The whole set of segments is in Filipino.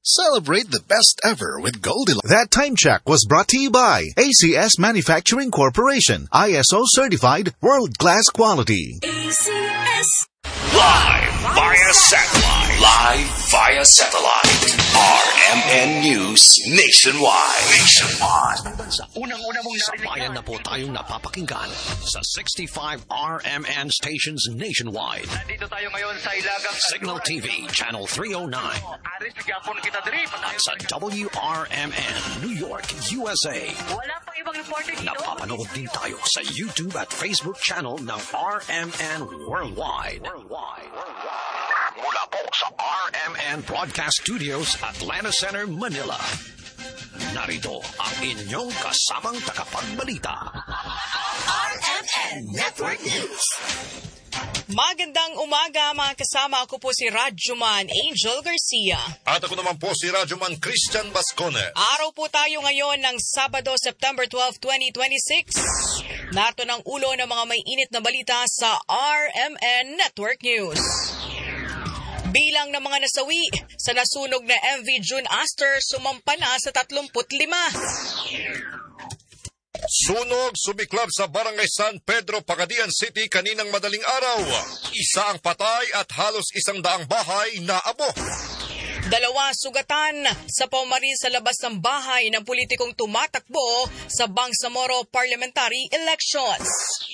Celebrate the best ever with Goldilocks. That time check was brought to you by ACS Manufacturing Corporation, ISO certified world-class quality. ACS. Live via satellite. RMN News Nationwide. Sa unang-una mong sabayan na po tayong napapakinggan sa 65 RMN stations nationwide. Nandito tayo ngayon sa Ilagang Signal TV, Channel 309. Aris, bigyan kita diri. At sa WRMN, New York, USA. Wala pang ibang reporter dito. Napapanood din tayo sa YouTube at Facebook channel ng RMN Worldwide. Mula po sa RMN Broadcast Studios, Atlanta Center, Manila. Narito ang inyong kasamang tagapagbalita. RMN Network News. Magandang umaga mga kasama. Ako po si Radyoman Angel Garcia. At ako naman po si Radyoman Christian Bascone. Araw po tayo ngayon ng Sabado, September 12, 2026. Narito ng ulo ng mga may init na balita sa RMN Network News. Bilang ng mga nasawi sa nasunog na MV June Aster sumampa na sa 35. Sunog sumiklab sa Barangay San Pedro, Pagadian City kaninang madaling araw. Isa ang patay at halos 100 bahay na abo. 2 sugatan sa pamamaril sa labas ng bahay ng politikong tumatakbo sa Bangsamoro Parliamentary Elections.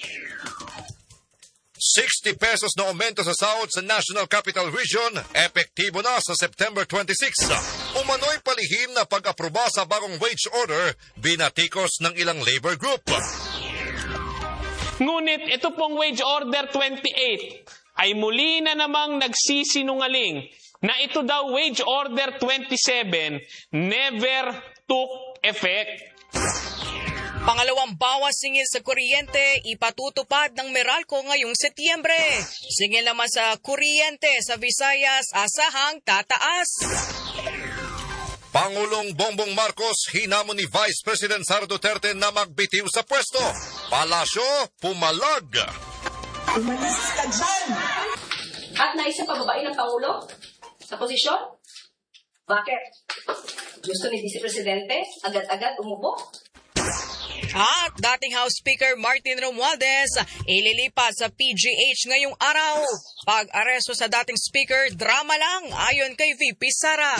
60 pesos na aumento sa sahod sa National Capital Region, epektibo na sa September 26. Umano'y palihim na pag-aproba sa bagong wage order, binatikos ng ilang labor group. Ngunit ito pong wage order 28 ay muli na namang nagsisinungaling na ito daw wage order 27 never took effect. Pangalawang bawas singil sa kuryente, ipatutupad ng Meralco ngayong Setyembre. Singil naman sa kuryente sa Visayas, asahang tataas. Pangulong Bongbong Marcos hinamon ni Vice President Sara Duterte na magbitiw sa pwesto. Palasyo, pumalag. Umalis ka dyan! At naisa pa babae ng Pangulo sa posisyon? Bakit? Gusto ni Vice Presidente agad-agad umubo? At dating House Speaker Martin Romualdez ililipat sa PGH ngayong araw. Pag-aresto sa dating Speaker, drama lang ayon kay VP Sara.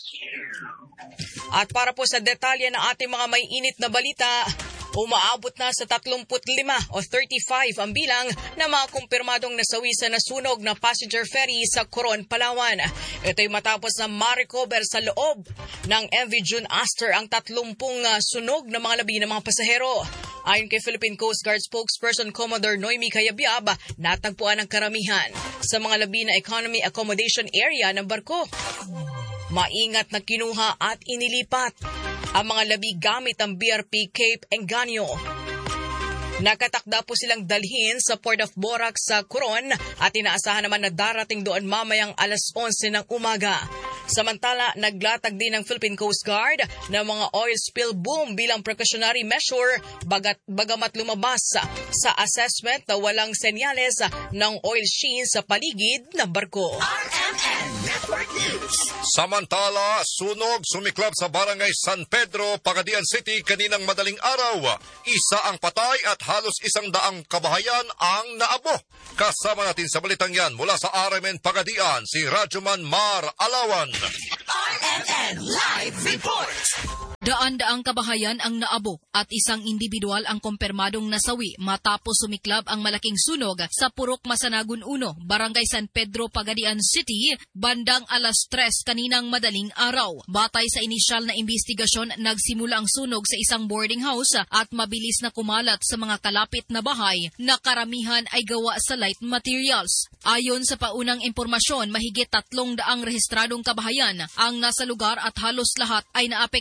At para po sa detalye ng ating mga may init na balita, umaabot na sa 35 o 35 ang bilang na mga kumpirmadong nasawi sa nasunog na passenger ferry sa Coron, Palawan. Ito'y matapos na ma-recover sa loob ng MV June Aster ang 30 sunog na mga labi ng mga pasahero. Ayon kay Philippine Coast Guard spokesperson Commodore Noemi Cayabyab, natagpuan ang karamihan sa mga labi na economy accommodation area ng barko. Maingat na kinuha at inilipat ang mga labi gamit ang BRP Cape Engaño. Nakatakda po silang dalhin sa Port of Borac sa Coron at inaasahan naman na darating doon mamayang alas 11 ng umaga. Samantala, naglatag din ng Philippine Coast Guard ng mga oil spill boom bilang precautionary measure bagamat lumabas sa assessment na walang senyales ng oil sheen sa paligid ng barko. RMN Network News. Samantala, sunog sumiklab sa Barangay San Pedro, Pagadian City kaninang madaling araw. Isa ang patay at halos 100 kabahayan ang naabo. Kasama natin sa balitang yan mula sa RMN Pagadian, si Radyoman Mar Alawan. RMN Live Report. Daan-daang kabahayan ang naabo at isang individual ang kumpirmadong nasawi matapos sumiklab ang malaking sunog sa Purok Masanagun 1, Barangay San Pedro, Pagadian City, bandang alas 3 kaninang madaling araw. Batay sa inisyal na investigasyon, nagsimula ang sunog sa isang boarding house at mabilis na kumalat sa mga kalapit na bahay na karamihan ay gawa sa light materials. Ayon sa paunang impormasyon, mahigit 300 rehistradong kabahayan ang nasa lugar at halos lahat ay naapektuhan ng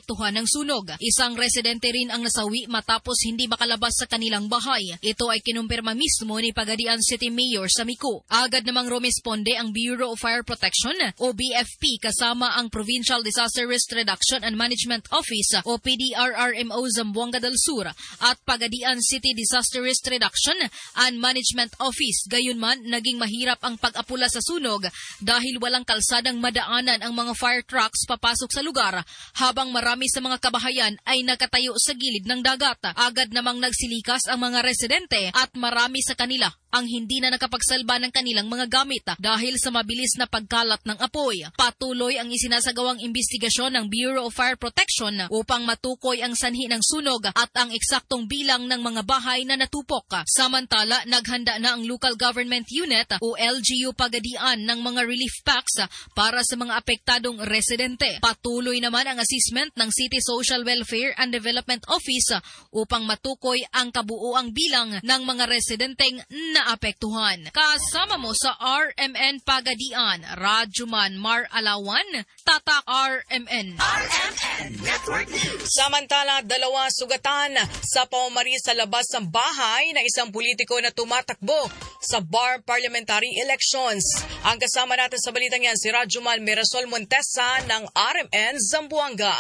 sunog. Isang residente rin ang nasawi matapos hindi makalabas sa kanilang bahay. Ito ay kinumpirma mismo ni Pagadian City Mayor Samico. Agad namang rumisponde ang Bureau of Fire Protection o BFP kasama ang Provincial Disaster Risk Reduction and Management Office o PDRRMO Zamboanga del Sur at Pagadian City Disaster Risk Reduction and Management Office. Gayunman, naging mahirap ang pag-apula sa sunog dahil walang kalsadang madaanan ang mga fire trucks papasok sa lugar habang marami sa mga kabahayan ay nakatayo sa gilid ng dagat. Agad namang nagsilikas ang mga residente at marami sa kanila ang hindi na nakapagsalba ng kanilang mga gamit dahil sa mabilis na pagkalat ng apoy. Patuloy ang isinasagawang investigasyon ng Bureau of Fire Protection upang matukoy ang sanhi ng sunog at ang eksaktong bilang ng mga bahay na natupok. Samantala, naghanda na ang Local Government Unit o LGU Pagadian ng mga relief packs para sa mga apektadong residente. Patuloy naman ang assessment ng City Social Welfare and Development Office upang matukoy ang kabuuang bilang ng mga residenteng naapektuhan. Kasama mo sa RMN Pagadian, Radyoman Mar Alawan, Tatak RMN. RMN Network News. Samantala, 2 sugatan sa pamamari sa labas ng bahay ng isang politiko na tumatakbo sa BAR Parliamentary Elections. Ang kasama natin sa balitang yan si Radyoman Mirasol Montesa ng RMN Zamboanga.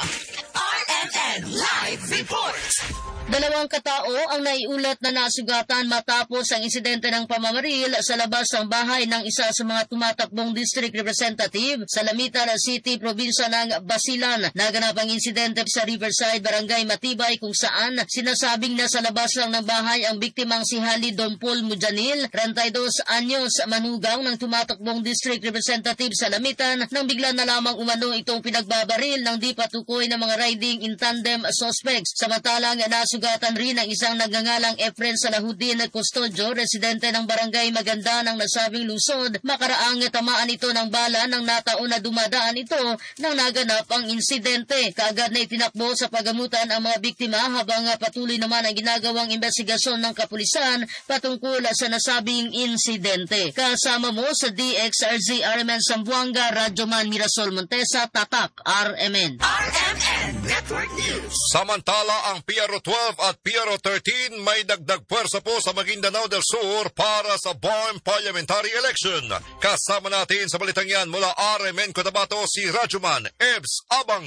RMN Live Report. 2 katao ang naiulat na nasugatan matapos ang insidente ng pamamaril sa labas ng bahay ng isa sa mga tumatakbong district representative sa Lamitan City, probinsya ng Basilan. Naganap ang insidente sa Riverside, Barangay Matibay kung saan sinasabing nasa labas lang ng bahay ang biktimang si Hali Dompol Mujanil, 32 anyos, manugang ng tumatakbong district representative sa Lamitan nang bigla na lamang umano itong pinagbabaril ng di patukoy na mga riding in tandem suspects. Samantalang nasugatan rin ang isang nagngangalang Efren Salahudin Custodio, residente ng Barangay Maganda ng nasabing lungsod. Makaraang tamaan ito ng bala ng nataon na dumadaan ito nang naganap ang insidente. Kaagad na itinakbo sa pagamutan ang mga biktima habang patuloy naman ang ginagawang investigasyon ng kapulisan patungkol sa nasabing insidente. Kasama mo sa DXRZ RMN Zamboanga, Radyoman Mirasol Montesa, Tatak RMN. RMN Network News. Samantala, ang PRO12 at PRO13 may dagdag pwersa po sa Maguindanao del Sur para sa BARM Parliamentary Election. Kasama natin sa balitang yan mula RMN Cotabato si Radyoman Ebs Abang.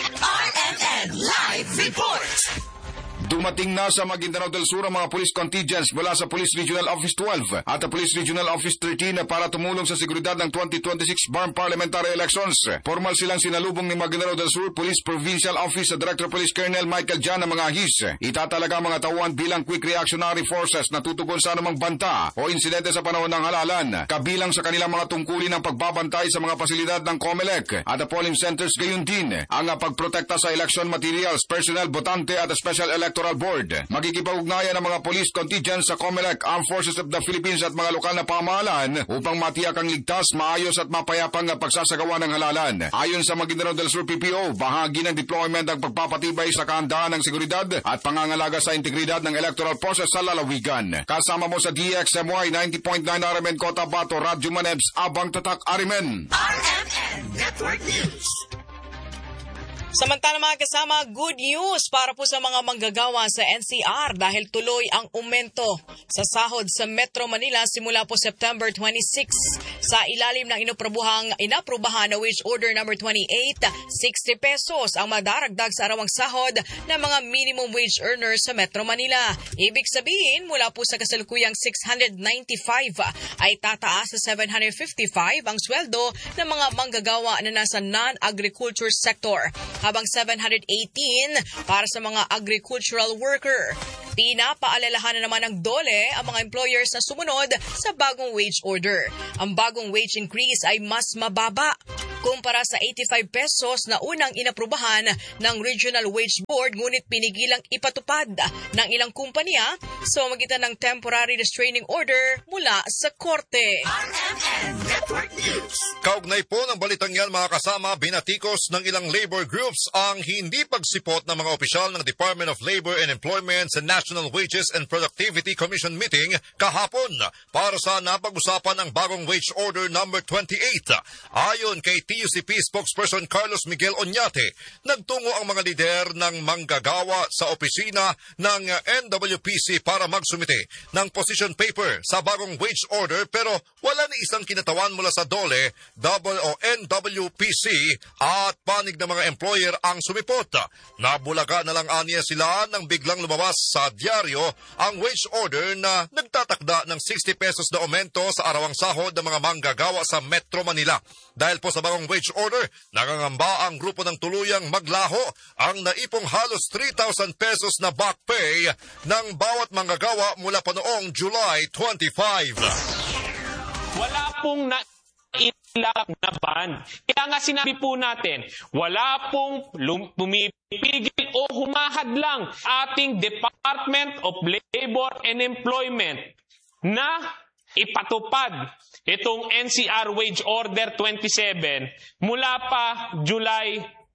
RMN Live Report. Dumating na sa Maguindanao del Sur ang mga police contingents mula sa Police Regional Office 12 at Police Regional Office 13 para tumulong sa seguridad ng 2026 BARM Parliamentary Elections. Formal silang sinalubong ni Maguindanao del Sur Police Provincial Office sa Director Police Colonel Michael Jan ng mga ahis. Itatalaga mga tauhan bilang quick reactionary forces na tutugon sa anumang banta o insidente sa panahon ng halalan, kabilang sa kanilang mga tungkulin ng pagbabantay sa mga pasilidad ng COMELEC at polling centers, gayon din ang pagprotekta sa election materials, personnel, botante at Special Electoral Board. Magkikipag-ugnayan ang mga police contingents sa COMELEC, Armed Forces of the Philippines at mga lokal na pamahalaan upang matiyak ang ligtas, maayos at mapayapang pagsasagawa ng halalan. Ayon sa Maguindanao del Sur PPO, bahagi ng deployment ang pagpapatibay sa kahandaan ng seguridad at pangangalaga sa integridad ng electoral process sa lalawigan. Kasama mo sa DXMY 90.9 RMN Cotabato, Radyoman Ebs Abang, Tatak RMN. RMN Network News. Samantala mga kasama, good news para po sa mga manggagawa sa NCR dahil tuloy ang aumento sa sahod sa Metro Manila simula po September 26 sa ilalim ng inaprubahan na wage order number 28, 60 pesos ang madaragdag sa arawang sahod ng mga minimum wage earners sa Metro Manila. Ibig sabihin, mula po sa kasalukuyang 695 ay tataas sa 755 ang sweldo ng mga manggagawa na nasa non-agriculture sector, habang 718 para sa mga agricultural worker. Pinapaalalahanan naman ng DOLE ang mga employers na sumunod sa bagong wage order. Ang bagong wage increase ay mas mababa kumpara sa 85 pesos na unang inaprubahan ng Regional Wage Board, ngunit pinigilang ipatupad ng ilang kumpanya sa magitan ng temporary restraining order mula sa korte. RMN Network News. Kaugnay po ng balitang yan mga kasama, binatikos ng ilang labor groups ang hindi pagsipot ng mga opisyal ng Department of Labor and Employment sa National Wages and Productivity Commission meeting kahapon para sa napag-usapan ang bagong wage order number 28. Ayon kay TUCP spokesperson Carlos Miguel Oñate, nagtungo ang mga lider ng manggagawa sa opisina ng NWPC para magsumite ng position paper sa bagong wage order pero wala ni isang kinatawan mula sa DOLE, NWPC at panig ng mga employer ang sumipot. Nabulaga na lang aniya sila nang biglang lumabas sa dyaryo ang wage order na nagtatakda ng 60 pesos na aumento sa arawang sahod ng mga manggagawa sa Metro Manila. Dahil po sa bagong wage order, nangangamba ang grupo ng tuluyang maglaho ang naipong halos 3,000 pesos na back pay ng bawat manggagawa mula pa noong July 25. Wala pong nailap na ban. Kaya nga sinabi po natin, wala pong pumipigil o humahadlang ating Department of Labor and Employment na ipatupad itong NCR Wage Order 27 mula pa July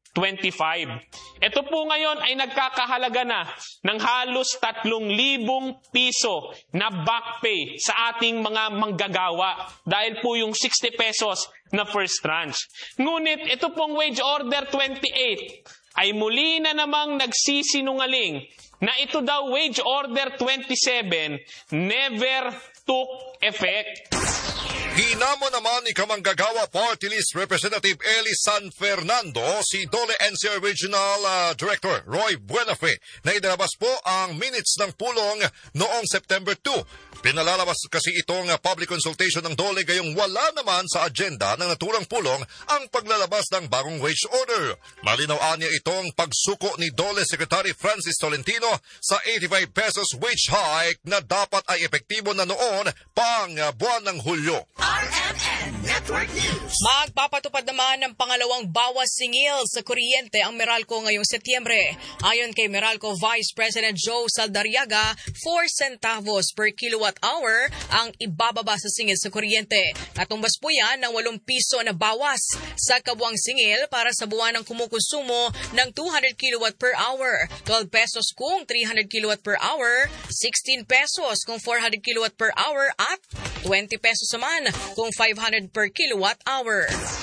25. Ito po ngayon ay nagkakahalaga na ng halos 3,000 piso na back pay sa ating mga manggagawa dahil po yung 60 pesos na first tranche. Ngunit ito pong Wage Order 28 ay muli na namang nagsisinungaling na ito daw Wage Order 27 never took effect. Hinamo naman ni Kamanggagawa Party List Representative Eli San Fernando si DOLE NCR Regional Director Roy Buenafe na inilabas po ang minutes ng pulong noong September 2. Pinalalabas kasi itong public consultation ng DOLE gayong wala naman sa agenda ng naturang pulong ang paglalabas ng bagong wage order. Malinaw niya itong pagsuko ni DOLE Secretary Francis Tolentino sa 85 pesos wage hike na dapat ay epektibo na noon pang buwan ng Hulyo. RMN Network News. Magpapatupad naman ng pangalawang bawas singil sa kuryente ang Meralco ngayong Setyembre. Ayon kay Meralco Vice President Joe Saldarriaga, 4 centavos per kilowatt hour ang ibababa sa singil sa kuryente. Katumbas po yan ng 8 piso na bawas sa kabuang singil para sa buwan ng kumukonsumo ng 200 kilowatt per hour, 12 pesos kung 300 kilowatt per hour, 16 pesos kung 400 kilowatt per hour at 20 pesos naman kung 500 per kilowatt hour.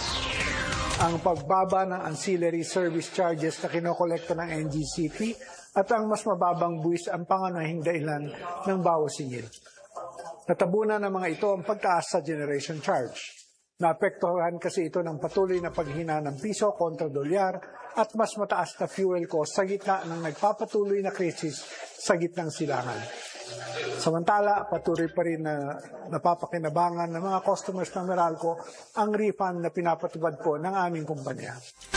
Ang pagbaba ng ancillary service charges na kinokolekta ng NGCP at ang mas mababang buwis ang pangunahing dahilan ng bawas singil. Natabunan ng mga ito ang pagtaas sa generation charge. Naapektuhan kasi ito ng patuloy na paghina ng piso kontra dolyar at mas mataas na fuel cost sa gitna ng nagpapatuloy na krisis sa gitnang silangan. Samantala, patuloy pa rin na napapakinabangan ng mga customers ng Meralco ang refund na pinapatupad po ng aming kumpanya.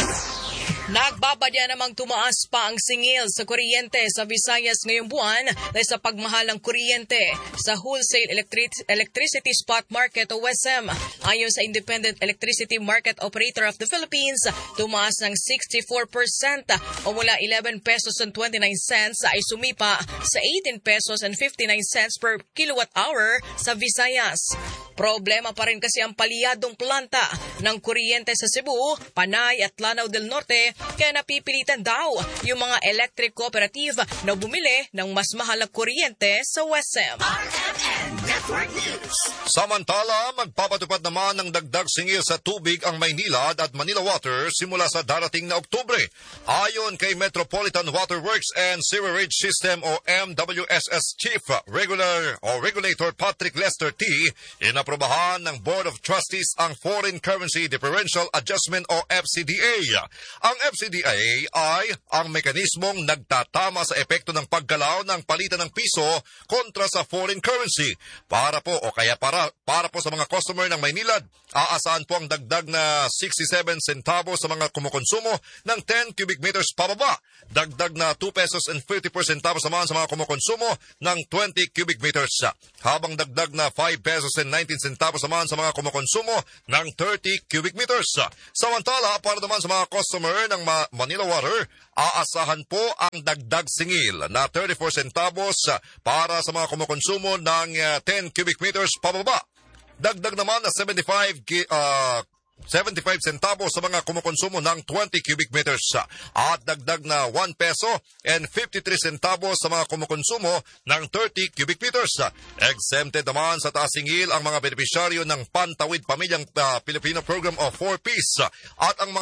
Nagbabadya namang tumaas pa ang singil sa kuryente sa Visayas ngayong buwan dahil sa pagmahal ng kuryente sa Wholesale Electricity Spot Market o WESM. Ayon sa Independent Electricity Market Operator of the Philippines, tumaas ng 64% o mula 11 pesos and 29 cents ay sumipa sa 18 pesos and 59 cents per kilowatt hour sa Visayas. Problema pa rin kasi ang paliyadong planta ng kuryente sa Cebu, Panay at Lanao del Norte kaya napipilitan daw yung mga electric cooperative na bumili ng mas mahal na kuryente sa WESM. Samantala, magpapatupad naman ng dagdag singil sa tubig ang Maynilad at Manila Water simula sa darating na Oktubre. Ayon kay Metropolitan Water Works and Sewerage System o MWSS Chief Regulator Patrick Lester T., inaprobahan ng Board of Trustees ang Foreign Currency Differential Adjustment o FCDA. Ang FCDA ay ang mekanismong nagtatama sa epekto ng paggalaw ng palitan ng piso kontra sa foreign currency. Para po sa mga customer ng Maynilad, aasahan po ang dagdag na 67 centavos sa mga kumukonsumo ng 10 cubic meters pababa. Dagdag na 2 pesos and 54 centavos naman sa mga kumukonsumo ng 20 cubic meters. Habang dagdag na 5 pesos and 19 centavos naman sa mga kumukonsumo ng 30 cubic meters. Samantala, para naman sa mga customer ng Manila Water, aasahan po ang dagdag singil na 34 centavos para sa mga kumukonsumo ng 10 cubic meters pababa. Dagdag naman na 75 75 centavos sa mga kumukonsumo ng 20 cubic meters at dagdag na 1 peso and 53 centavos sa mga kumukonsumo ng 30 cubic meters. Exempted naman sa taas singil ang mga benepisyaryo ng Pantawid Pamilyang Pilipino Program of 4Ps at ang mga